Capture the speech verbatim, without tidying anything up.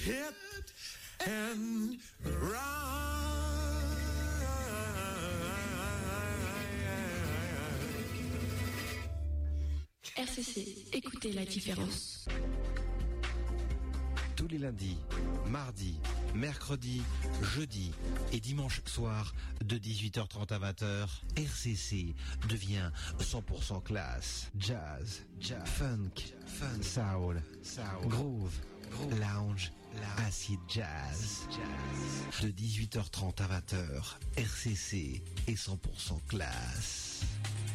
hit and run. R C C, écoutez la différence. Tous les lundis, mardis, mercredis, jeudis et dimanche soir de dix-huit heures trente à vingt heures, R C C devient cent pour cent classe. Jazz, jazz, funk, fun, soul, soul, groove, groove, lounge, acid jazz. jazz. De dix-huit heures trente à vingt heures, R C C est cent pour cent classe.